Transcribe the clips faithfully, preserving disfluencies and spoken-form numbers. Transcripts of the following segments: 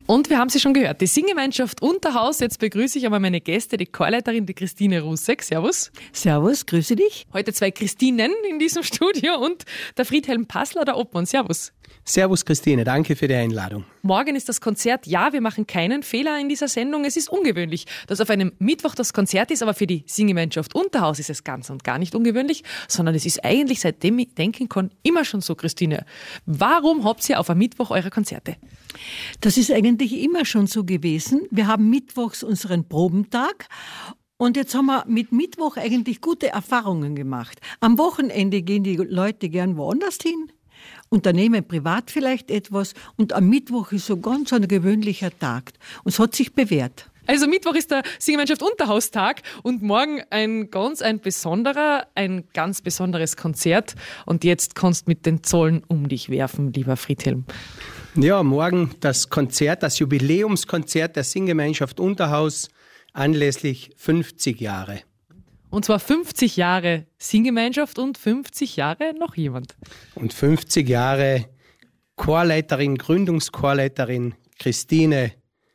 Und wir haben sie schon gehört, die Singgemeinschaft Unterhaus. Jetzt begrüße ich aber meine Gäste, die Chorleiterin, die Christine Rusek. Servus. Servus, grüße dich. Heute zwei Christinen in diesem Studio und der Friedhelm Passler, der Obmann. Servus. Servus Christine, danke für die Einladung. Morgen ist das Konzert. Ja, wir machen keinen Fehler in dieser Sendung. Es ist ungewöhnlich, dass auf einem Mittwoch das Konzert ist, aber für die Singgemeinschaft Unterhaus ist es ganz und gar nicht ungewöhnlich, sondern es ist eigentlich, seitdem ich denken kann, immer schon so, Christine. Warum habt ihr auf einem Mittwoch eure Konzerte? Das ist eigentlich immer schon so gewesen. Wir haben mittwochs unseren Probentag. Und jetzt haben wir mit Mittwoch eigentlich gute Erfahrungen gemacht. Am Wochenende gehen die Leute gern woanders hin, unternehmen privat vielleicht etwas und am Mittwoch ist so ganz ein gewöhnlicher Tag. Und es hat sich bewährt. Also Mittwoch ist der Singgemeinschaft Unterhaustag und morgen ein ganz ein besonderer, ein ganz besonderes Konzert. Und jetzt kannst du mit den Zollen um dich werfen, lieber Friedhelm. Ja, morgen das Konzert, das Jubiläumskonzert der Singgemeinschaft Unterhaus anlässlich fünfzig Jahre. Und zwar fünfzig Jahre Singgemeinschaft und fünfzig Jahre noch jemand. Und fünfzig Jahre Chorleiterin, Gründungschorleiterin Christine,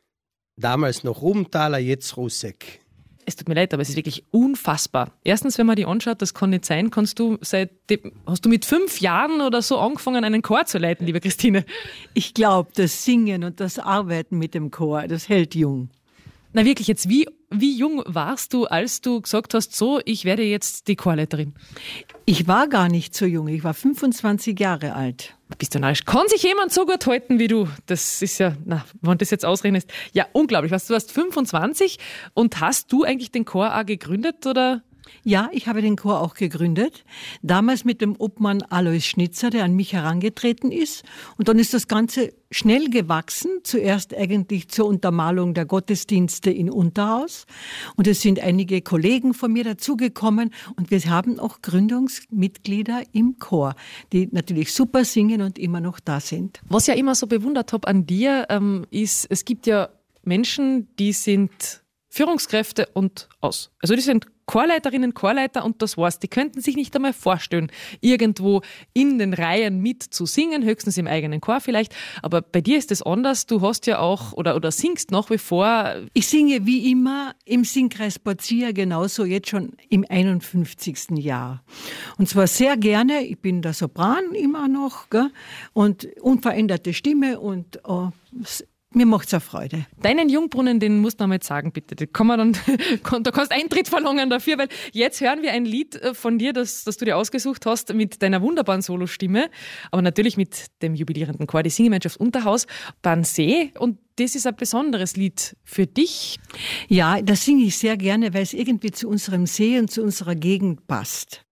damals noch Rubenthaler, jetzt Rusek. Es tut mir leid, aber es ist wirklich unfassbar. Erstens, wenn man die anschaut, das kann nicht sein, kannst du seit, hast du mit fünf Jahren oder so angefangen, einen Chor zu leiten, liebe Christine? Ich glaube, das Singen und das Arbeiten mit dem Chor, das hält jung. Na wirklich, jetzt wie, wie jung warst du, als du gesagt hast, so, ich werde jetzt die Chorleiterin? Ich war gar nicht so jung, ich war fünfundzwanzig Jahre alt. Bist du narrisch? Kann sich jemand so gut halten wie du? Das ist ja, na, wenn das jetzt ausrechnest, ja unglaublich. Was, du warst fünfundzwanzig und hast du eigentlich den Chor auch gegründet, oder? Ja, ich habe den Chor auch gegründet. Damals mit dem Obmann Alois Schnitzer, der an mich herangetreten ist. Und dann ist das Ganze schnell gewachsen. Zuerst eigentlich zur Untermalung der Gottesdienste in Unterhaus. Und es sind einige Kollegen von mir dazugekommen. Und wir haben auch Gründungsmitglieder im Chor, die natürlich super singen und immer noch da sind. Was ich ja immer so bewundert habe an dir, ähm, ist, es gibt ja Menschen, die sind Führungskräfte und aus. Also die sind Chorleiterinnen, Chorleiter und das war's. Die könnten sich nicht einmal vorstellen, irgendwo in den Reihen mit zu singen, höchstens im eigenen Chor vielleicht. Aber bei dir ist es anders. Du hast ja auch oder, oder singst nach wie vor. Ich singe wie immer im Singkreis Bad Sierr, genauso jetzt schon im einundfünfzigsten Jahr. Und zwar sehr gerne. Ich bin der Sopran immer noch, gell? Und unveränderte Stimme und oh, mir macht's eine Freude. Deinen Jungbrunnen, den musst du noch mal sagen, bitte. Da kann man dann, da kannst du Eintritt verlangen dafür, weil jetzt hören wir ein Lied von dir, das, das du dir ausgesucht hast, mit deiner wunderbaren Solostimme, aber natürlich mit dem jubilierenden Chor, die Singgemeinschaft Unterhaus, Bannsee. Und das ist ein besonderes Lied für dich. Ja, das singe ich sehr gerne, weil es irgendwie zu unserem See und zu unserer Gegend passt.